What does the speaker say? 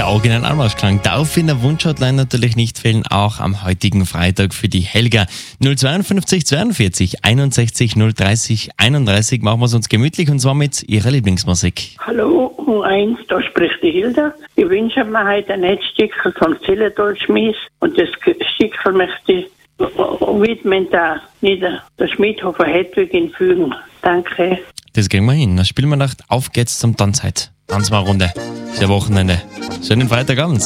Original Anmarschklang darf in der Wunschhotline natürlich nicht fehlen, auch am heutigen Freitag für die Helga. 052 42 61 030 31 machen wir es uns gemütlich und zwar mit ihrer Lieblingsmusik. Hallo, U1, da spricht die Hilda. Ich wünsche mir heute ein Netzstückchen von Zillertal-Schmies und das Stückchen möchte ich widmen der Schmidhofer Hedwig in Fügen. Danke. Das kriegen wir hin. Dann spielen wir Nacht. Auf geht's zum Tanzheit. Tanzen wir eine Runde. Ist ja Wochenende. Schönen Freitagabend.